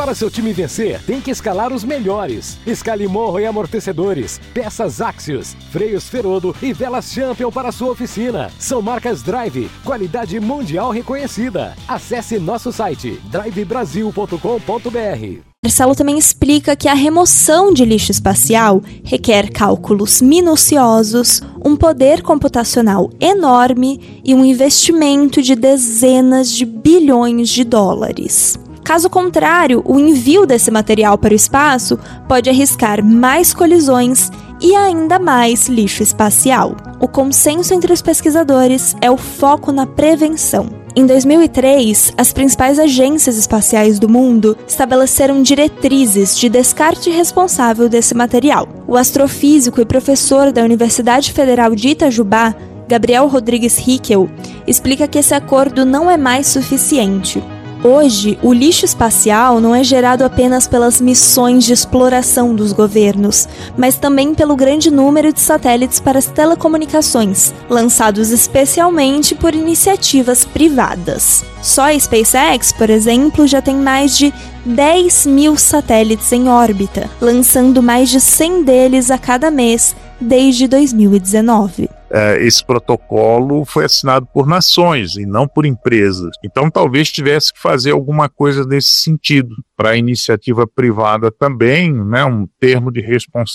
Para seu time vencer, tem que escalar os melhores. Escale morro e amortecedores, peças Axios, freios Ferodo e velas Champion para sua oficina. São marcas Drive, qualidade mundial reconhecida. Acesse nosso site drivebrasil.com.br. Marcelo também explica que a remoção de lixo espacial requer cálculos minuciosos, um poder computacional enorme e um investimento de dezenas de bilhões de dólares. Caso contrário, o envio desse material para o espaço pode arriscar mais colisões e ainda mais lixo espacial. O consenso entre os pesquisadores é o foco na prevenção. Em 2003, as principais agências espaciais do mundo estabeleceram diretrizes de descarte responsável desse material. O astrofísico e professor da Universidade Federal de Itajubá, Gabriel Rodrigues Hickel, explica que esse acordo não é mais suficiente. Hoje, o lixo espacial não é gerado apenas pelas missões de exploração dos governos, mas também pelo grande número de satélites para as telecomunicações, lançados especialmente por iniciativas privadas. Só a SpaceX, por exemplo, já tem mais de 10 mil satélites em órbita, lançando mais de 100 deles a cada mês desde 2019. Esse protocolo foi assinado por nações e não por empresas. Então talvez tivesse que fazer alguma coisa nesse sentido. Para a iniciativa privada também, né, um termo de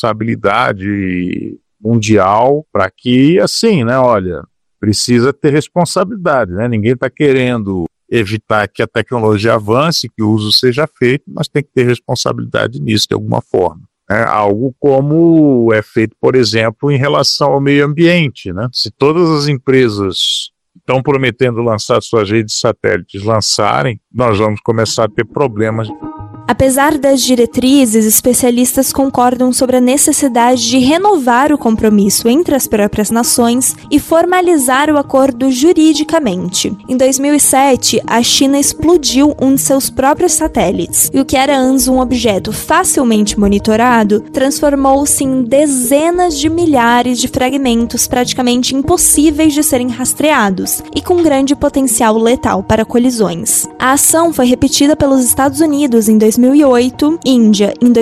responsabilidade mundial para que, assim, né, olha, precisa ter responsabilidade, né? Ninguém está querendo evitar que a tecnologia avance, que o uso seja feito, mas tem que ter responsabilidade nisso de alguma forma. Algo como é feito, por exemplo, em relação ao meio ambiente, né? Se todas as empresas estão prometendo lançar suas redes de satélites lançarem, nós vamos começar a ter problemas. Apesar das diretrizes, especialistas concordam sobre a necessidade de renovar o compromisso entre as próprias nações e formalizar o acordo juridicamente. Em 2007, a China explodiu um de seus próprios satélites, e o que era antes um objeto facilmente monitorado transformou-se em dezenas de milhares de fragmentos praticamente impossíveis de serem rastreados e com grande potencial letal para colisões. A ação foi repetida pelos Estados Unidos em 2008, Índia em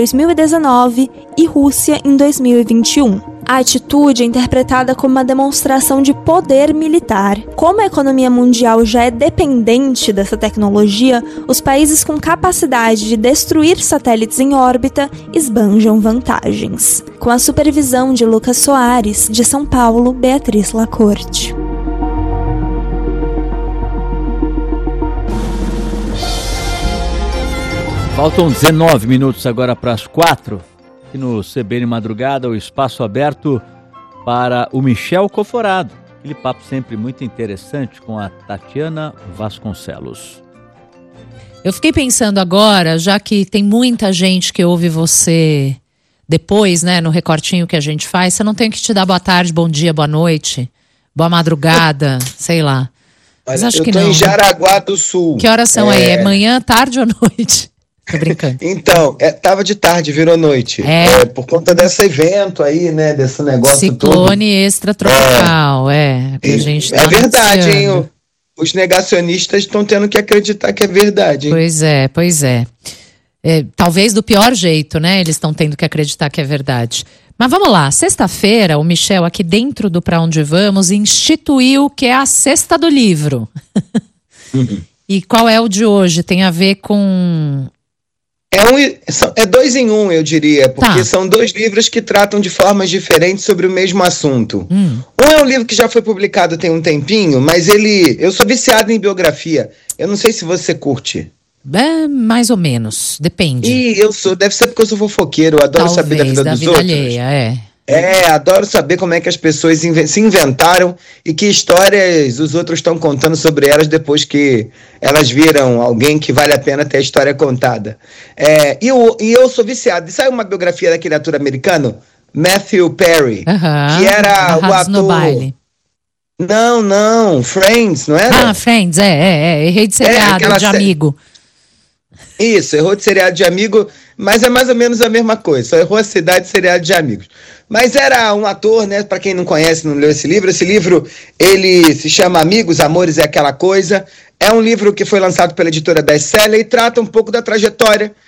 2019 e Rússia em 2021. A atitude é interpretada como uma demonstração de poder militar. Como a economia mundial já é dependente dessa tecnologia, os países com capacidade de destruir satélites em órbita esbanjam vantagens. Com a supervisão de Lucas Soares, de São Paulo, Beatriz Lacorte. Faltam 19 minutos agora para as 4. Aqui no CBN Madrugada, o espaço aberto para o Michel Coforado. Aquele papo sempre muito interessante com a Tatiana Vasconcelos. Eu fiquei pensando agora, já que tem muita gente que ouve você depois, né, no recortinho que a gente faz, você não tem que te dar boa tarde, bom dia, boa noite, boa madrugada, sei lá. Mas acho que não. Eu tô em Jaraguá do Sul. Que horas são aí? É manhã, tarde ou noite? Tô brincando. Então, tava de tarde, virou noite. Por conta desse evento aí, né? Desse negócio Ciclone extratropical, que a gente tá verdade, hein? Os negacionistas estão tendo que acreditar que é verdade, hein? Pois é. Talvez do pior jeito, né? Eles estão tendo que acreditar que é verdade. Mas vamos lá, sexta-feira, o Michel, aqui dentro do Pra Onde Vamos, instituiu que é a Sexta do Livro. E qual é o de hoje? Tem a ver com... É 2 em 1, eu diria, porque são 2 livros que tratam de formas diferentes sobre o mesmo assunto. Um é um livro que já foi publicado tem um tempinho, mas eu sou viciado em biografia. Eu não sei se você curte. Mais ou menos, depende. Deve ser porque eu sou fofoqueiro, eu adoro saber da vida dos outros. Alheia, adoro saber como é que as pessoas se inventaram e que histórias os outros estão contando sobre elas depois que elas viram alguém que vale a pena ter a história contada. E eu sou viciado. E sabe uma biografia daquele ator americano? Matthew Perry, que era o ator... no baile. Não, Friends, não era? Friends, errei de seriado, de amigo. Isso, errou de seriado de amigo, mas é mais ou menos a mesma coisa, só errou a cidade de seriado de amigos. Mas era um ator, né, para quem não conhece, não leu esse livro, ele se chama Amigos, Amores é Aquela Coisa, é um livro que foi lançado pela editora Bestseller e trata um pouco da trajetória